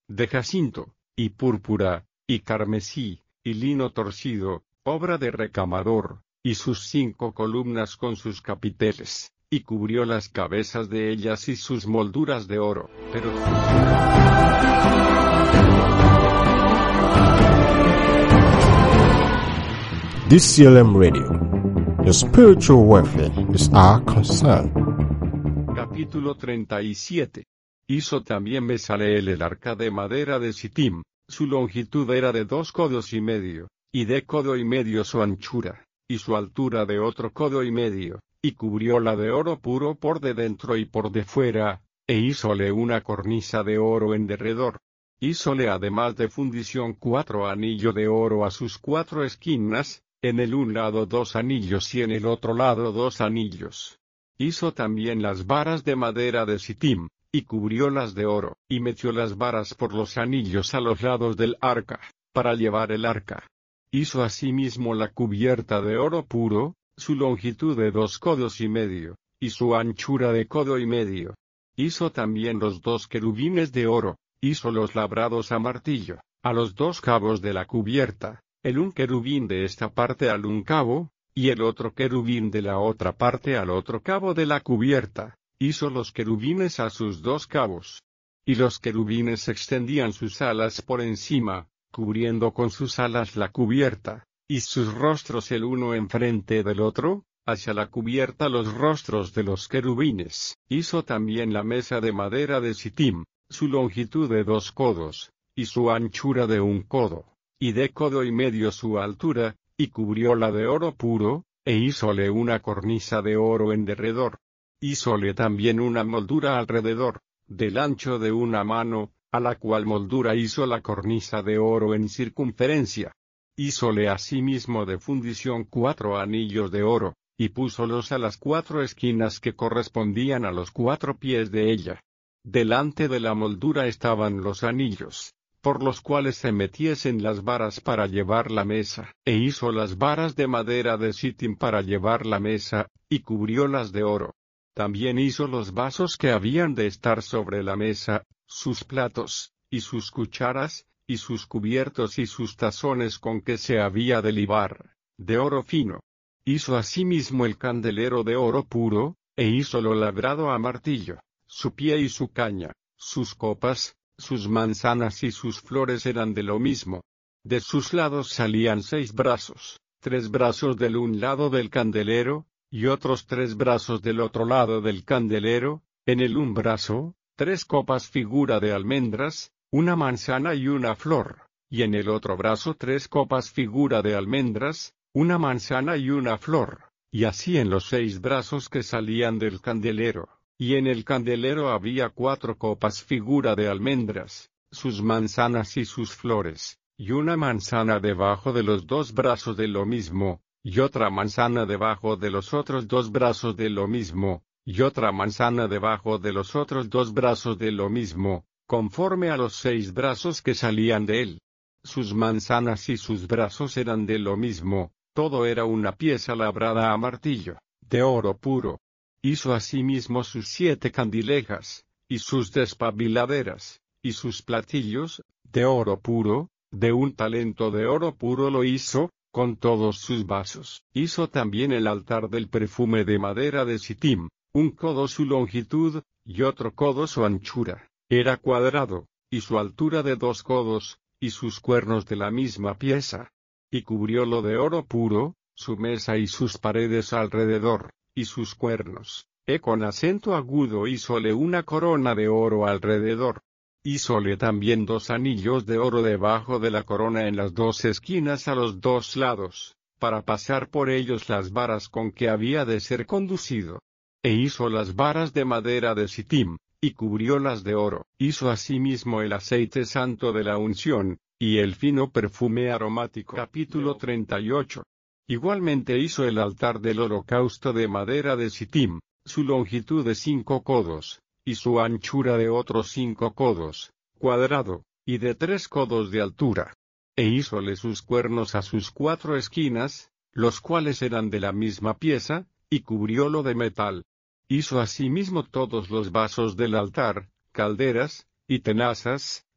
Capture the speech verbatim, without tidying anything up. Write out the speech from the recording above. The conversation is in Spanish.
de jacinto, y púrpura, y carmesí, y lino torcido, obra de recamador, y sus cinco columnas con sus capiteles, y cubrió las cabezas de ellas y sus molduras de oro, pero... D C L M Radio. Your spiritual welfare is our concern. Capítulo treinta y siete. Hizo también Bezaleel el arca de madera de Sittim, su longitud era de dos codos y medio, y de codo y medio su anchura, y su altura de otro codo y medio, y cubrióla de oro puro por de dentro y por de fuera, e hízole una cornisa de oro en derredor. Hízole además de fundición cuatro anillos de oro a sus cuatro esquinas, en el un lado dos anillos y en el otro lado dos anillos. Hizo también las varas de madera de Sittim, y cubriólas de oro, y metió las varas por los anillos a los lados del arca, para llevar el arca. Hizo asimismo la cubierta de oro puro, su longitud de dos codos y medio, y su anchura de codo y medio. Hizo también los dos querubines de oro, hizo los labrados a martillo, a los dos cabos de la cubierta, el un querubín de esta parte al un cabo, y el otro querubín de la otra parte al otro cabo de la cubierta. Hizo los querubines a sus dos cabos. Y los querubines extendían sus alas por encima, cubriendo con sus alas la cubierta, y sus rostros el uno enfrente del otro, hacia la cubierta los rostros de los querubines. Hizo también la mesa de madera de Sittim, su longitud de dos codos, y su anchura de un codo, y de codo y medio su altura, y cubrióla de oro puro, e hízole una cornisa de oro en derredor. Hízole también una moldura alrededor, del ancho de una mano, a la cual moldura hizo la cornisa de oro en circunferencia. Hízole asimismo de fundición cuatro anillos de oro, y púsolos a las cuatro esquinas que correspondían a los cuatro pies de ella. Delante de la moldura estaban los anillos, por los cuales se metiesen las varas para llevar la mesa, e hizo las varas de madera de Sittim para llevar la mesa, y cubriólas de oro. También hizo los vasos que habían de estar sobre la mesa, sus platos, y sus cucharas, y sus cubiertos y sus tazones con que se había de libar, de oro fino. Hizo asimismo el candelero de oro puro, e hízolo labrado a martillo, su pie y su caña, sus copas, sus manzanas y sus flores eran de lo mismo. De sus lados salían seis brazos, tres brazos del un lado del candelero, y otros tres brazos del otro lado del candelero, en el un brazo, tres copas figura de almendras, una manzana y una flor, y en el otro brazo tres copas figura de almendras, una manzana y una flor, y así en los seis brazos que salían del candelero, y en el candelero había cuatro copas figura de almendras, sus manzanas y sus flores, y una manzana debajo de los dos brazos de lo mismo, y otra manzana debajo de los otros dos brazos de lo mismo, y otra manzana debajo de los otros dos brazos de lo mismo, conforme a los seis brazos que salían de él. Sus manzanas y sus brazos eran de lo mismo, todo era una pieza labrada a martillo, de oro puro. Hizo asimismo sus siete candilejas, y sus despabiladeras, y sus platillos, de oro puro, de un talento de oro puro lo hizo, con todos sus vasos. Hizo también el altar del perfume de madera de Sittim, un codo su longitud, y otro codo su anchura. Era cuadrado, y su altura de dos codos, y sus cuernos de la misma pieza. Y cubriólo de oro puro, su mesa y sus paredes alrededor, y sus cuernos. E con acento agudo hízole una corona de oro alrededor. Hízole también dos anillos de oro debajo de la corona en las dos esquinas a los dos lados, para pasar por ellos las varas con que había de ser conducido. E hizo las varas de madera de Sittim, y cubriólas de oro. Hizo asimismo el aceite santo de la unción, y el fino perfume aromático. Capítulo treinta y ocho. Igualmente hizo el altar del holocausto de madera de Sittim, su longitud de cinco codos, y su anchura de otros cinco codos, cuadrado, y de tres codos de altura. E hízole sus cuernos a sus cuatro esquinas, los cuales eran de la misma pieza, y cubriólo de metal. Hizo asimismo todos los vasos del altar, calderas, y tenazas,